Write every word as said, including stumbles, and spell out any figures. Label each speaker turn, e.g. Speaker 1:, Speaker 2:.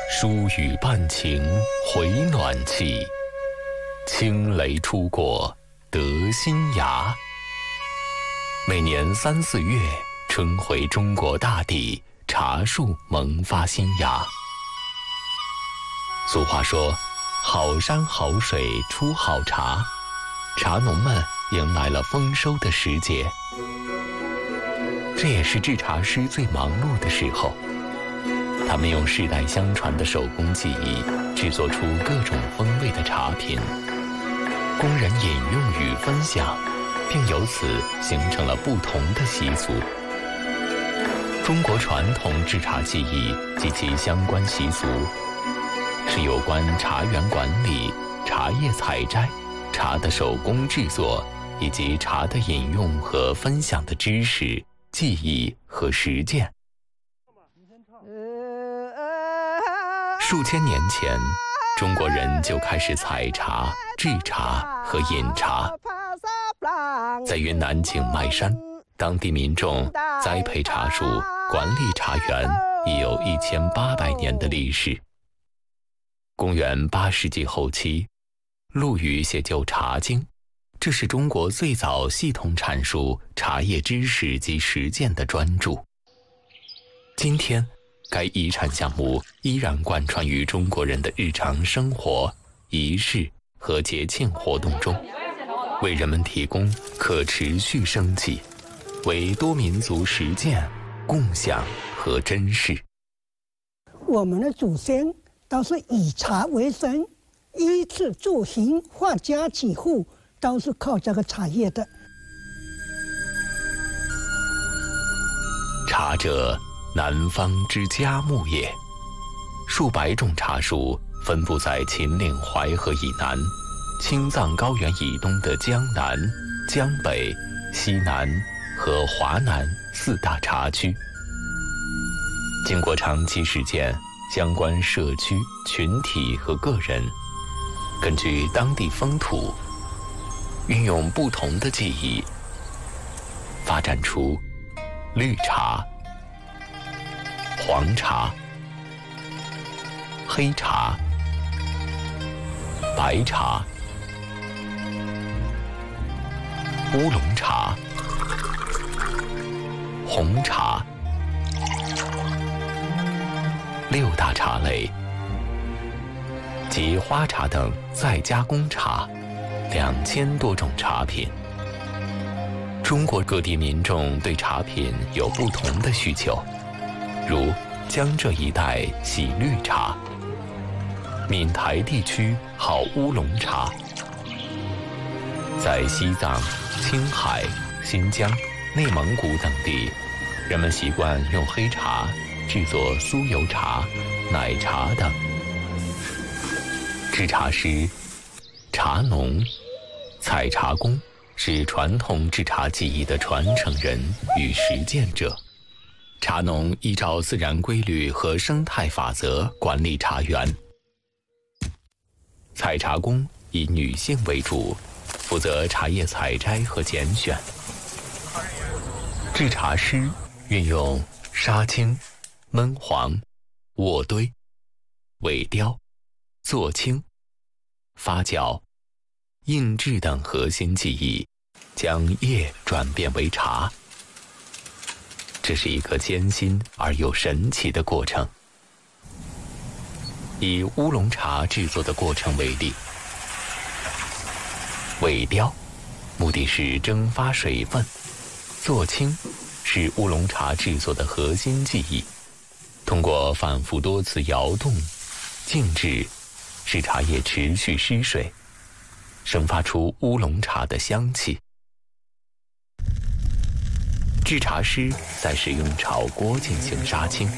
Speaker 1: 疏雨半晴回暖气，清雷出过得新芽。每年三四月，春回中国大地，茶树萌发新芽。俗话说，好山好水出好茶，茶农们迎来了丰收的时节。这也是制茶师最忙碌的时候，他们用世代相传的手工技艺制作出各种风味的茶品，供人饮用与分享，并由此形成了不同的习俗。中国传统制茶技艺及其相关习俗，是有关茶园管理、茶叶采摘、茶的手工制作以及茶的饮用和分享的知识、技艺和实践。数千年前，中国人就开始采茶、制茶和饮茶。在云南景迈山，当地民众栽培茶树、管理茶园已有一千八百年的历史。公元八世纪后期，陆羽写就《茶经》，这是中国最早系统阐述茶叶知识及实践的专著。今天，该遗产项目依然贯穿于中国人的日常生活、仪式和节庆活动中，为人们提供可持续生计，为多民族实践、共享和珍视。
Speaker 2: 我们的祖先都是以茶为生，衣食住行、发家致富都是靠这个茶叶的。
Speaker 1: 茶者，南方之佳木也。数百种茶树分布在秦岭淮河以南、青藏高原以东的江南、江北、西南和华南四大茶区。经过长期实践，相关社区、群体和个人根据当地风土，运用不同的技艺，发展出绿茶、黄茶、黑茶、白茶、乌龙茶、红茶六大茶类及花茶等再加工茶两千多种茶品。中国各地民众对茶品有不同的需求，如江浙一带喜绿茶，闽台地区好乌龙茶。在西藏、青海、新疆、内蒙古等地，人们习惯用黑茶制作酥油茶、奶茶等。制茶师、茶农、采茶工是传统制茶技艺的传承人与实践者。茶农依照自然规律和生态法则管理茶园。采茶工以女性为主，负责茶叶采摘和拣选。制茶师运用杀青、焖黄、渥堆、萎凋、做青、发酵、印制等核心技艺，将叶转变为茶。这是一个艰辛而又神奇的过程。以乌龙茶制作的过程为例，萎凋目的是蒸发水分，做青是乌龙茶制作的核心技艺。通过反复多次摇动、静置，使茶叶持续吸水，生发出乌龙茶的香气。制茶师在使用炒锅进行杀青，